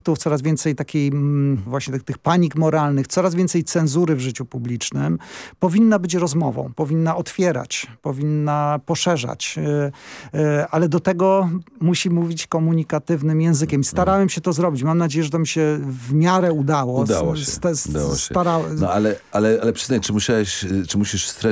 coraz więcej takiej właśnie tych panik moralnych, coraz więcej cenzury w życiu publicznym, powinna być rozmową, powinna otwierać, powinna poszerzać, ale do tego musi mówić komunikatywnym językiem. Starałem się to zrobić. Mam nadzieję, że to mi się w miarę udało. Udało się. No ale przyznaj, czy musisz